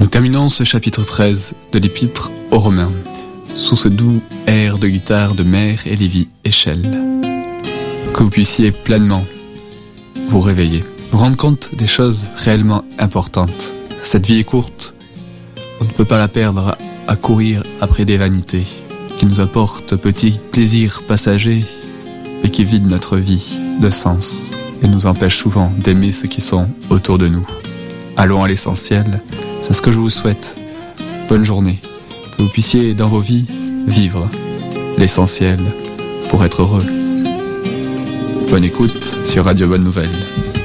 Nous terminons ce chapitre 13 de l'Épître aux Romains, sous ce doux air de guitare de Mère et Lévi Échelle. Que vous puissiez pleinement vous réveiller, vous rendre compte des choses réellement importantes. Cette vie est courte, on ne peut pas la perdre à courir après des vanités qui nous apportent petits plaisirs passagers et qui vident notre vie de sens et nous empêchent souvent d'aimer ceux qui sont autour de nous. Allons à l'essentiel, c'est ce que je vous souhaite. Bonne journée, que vous puissiez dans vos vies vivre l'essentiel pour être heureux. Bonne écoute sur Radio Bonne Nouvelle.